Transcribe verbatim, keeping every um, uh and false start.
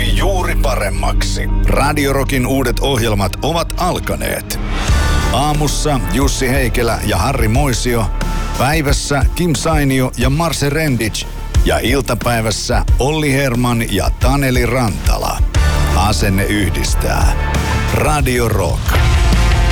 muuttui juuri paremmaksi. Radio Rockin uudet ohjelmat ovat alkaneet. Aamussa Jussi Heikelä ja Harri Moisio. Päivässä Kim Sainio ja Marse Rendic. Ja iltapäivässä Olli Herman ja Taneli Rantala. Asenne yhdistää. Radio Rock.